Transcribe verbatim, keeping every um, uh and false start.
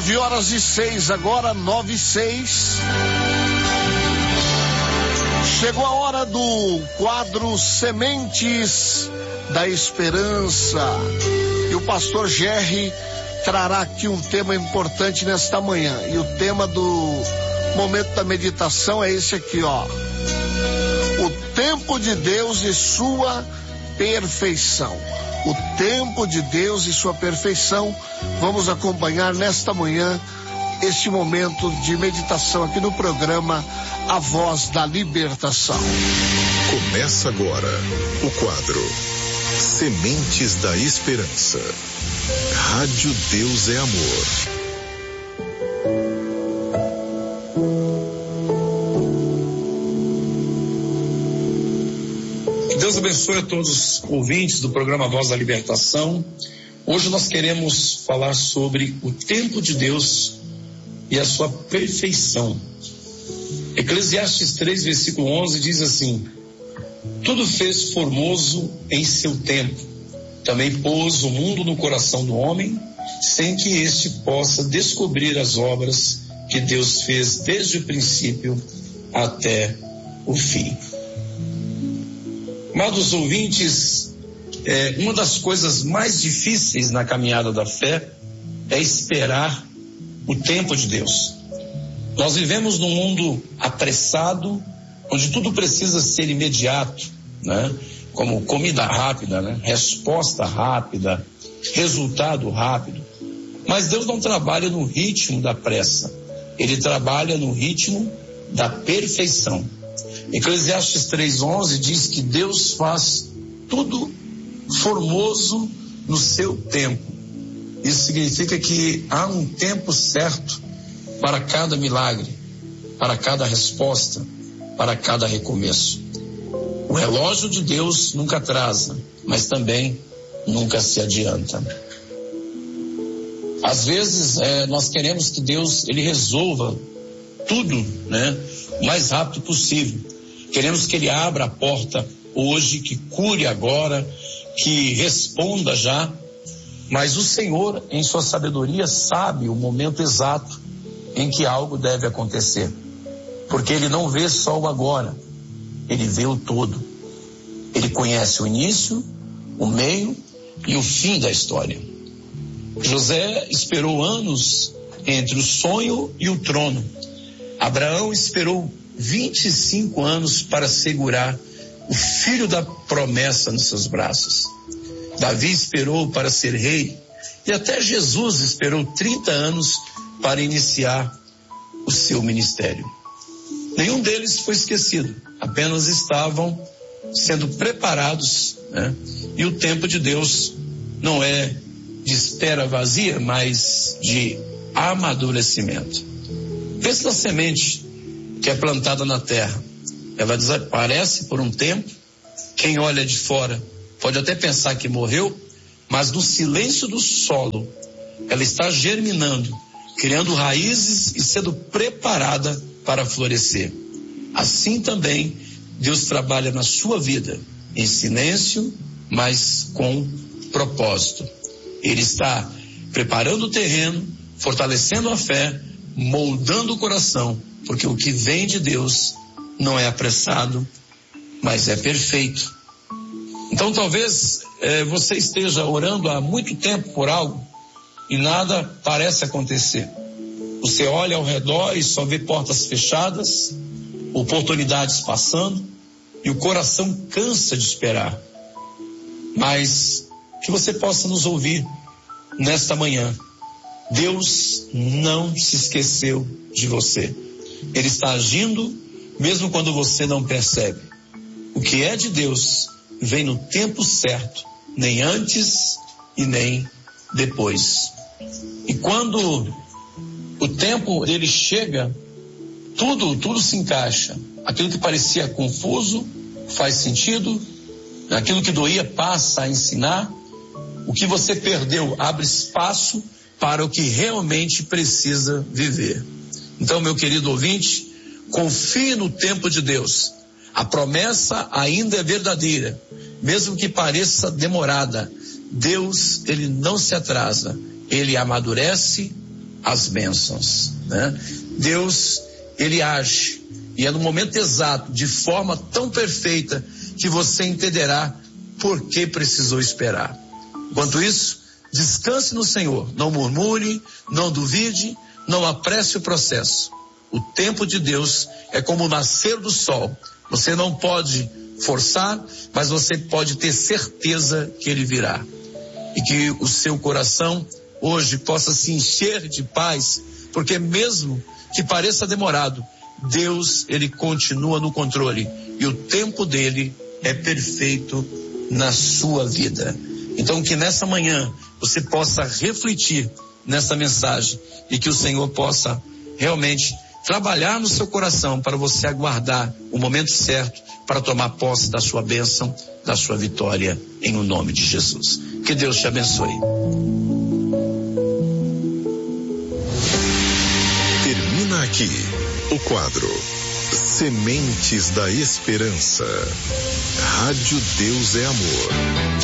Nove horas e seis, agora nove e seis. Chegou a hora do quadro Sementes da Esperança. E o pastor Gerry trará aqui um tema importante nesta manhã. E o tema do momento da meditação é esse aqui, ó. O tempo de Deus e sua perfeição. O tempo de Deus e sua perfeição. Vamos acompanhar nesta manhã este momento de meditação aqui no programa A Voz da Libertação. Começa agora o quadro Sementes da Esperança. Rádio Deus é Amor. Que Deus abençoe a todos os ouvintes do programa Voz da Libertação. Hoje nós queremos falar sobre o tempo de Deus e a sua perfeição. Eclesiastes três, versículo onze diz assim: tudo fez formoso em seu tempo, também pôs o mundo no coração do homem, sem que este possa descobrir as obras que Deus fez desde o princípio até o fim. Amados ouvintes, é, uma das coisas mais difíceis na caminhada da fé é esperar o tempo de Deus. Nós vivemos num mundo apressado, onde tudo precisa ser imediato, né? Como comida rápida, né? Resposta rápida, resultado rápido. Mas Deus não trabalha no ritmo da pressa, Ele trabalha no ritmo da perfeição. Eclesiastes três, onze diz que Deus faz tudo formoso no seu tempo. Isso significa que há um tempo certo para cada milagre, para cada resposta, para cada recomeço. O relógio de Deus nunca atrasa, mas também nunca se adianta. Às vezes é, nós queremos que Deus ele resolva tudo, né, o mais rápido possível. Queremos que Ele abra a porta hoje, que cure agora, que responda já. Mas o Senhor, em sua sabedoria, sabe o momento exato em que algo deve acontecer. Porque Ele não vê só o agora, Ele vê o todo. Ele conhece o início, o meio e o fim da história. José esperou anos entre o sonho e o trono. Abraão esperou vinte e cinco anos para segurar o filho da promessa nos seus braços. Davi esperou para ser rei, e até Jesus esperou trinta anos para iniciar o seu ministério. Nenhum deles foi esquecido, apenas estavam sendo preparados, né? E o tempo de Deus não é de espera vazia, mas de amadurecimento. Pense na semente que é plantada na terra. Ela desaparece por um tempo. Quem olha de fora pode até pensar que morreu, mas no silêncio do solo, ela está germinando, criando raízes e sendo preparada para florescer. Assim também, Deus trabalha na sua vida, em silêncio, mas com propósito. Ele está preparando o terreno, fortalecendo a fé, moldando o coração, porque o que vem de Deus não é apressado, mas é perfeito. Então talvez eh, você esteja orando há muito tempo por algo e nada parece acontecer. Você olha ao redor e só vê portas fechadas, oportunidades passando, e o coração cansa de esperar. Mas que você possa nos ouvir nesta manhã. Deus não se esqueceu de você. Ele está agindo mesmo quando você não percebe. O que é de Deus vem no tempo certo, nem antes e nem depois. E quando o tempo ele chega, tudo, tudo se encaixa. Aquilo que parecia confuso faz sentido, aquilo que doía passa a ensinar, o que você perdeu abre espaço para o que realmente precisa viver. Então, meu querido ouvinte, confie no tempo de Deus. A promessa ainda é verdadeira, mesmo que pareça demorada. Deus, ele não se atrasa, ele amadurece as bênçãos, né? Deus, ele age, e é no momento exato, de forma tão perfeita, que você entenderá por que precisou esperar. Enquanto isso, descanse no Senhor, não murmure, não duvide, não apresse o processo. O tempo de Deus é como o nascer do sol. Você não pode forçar, mas você pode ter certeza que ele virá. E que o seu coração hoje possa se encher de paz, porque mesmo que pareça demorado, Deus, ele continua no controle e o tempo dele é perfeito na sua vida. Então que nessa manhã você possa refletir nessa mensagem e que o Senhor possa realmente trabalhar no seu coração para você aguardar o momento certo para tomar posse da sua bênção, da sua vitória, em o nome de Jesus. Que Deus te abençoe. Termina aqui o quadro Sementes da Esperança. Rádio Deus é Amor.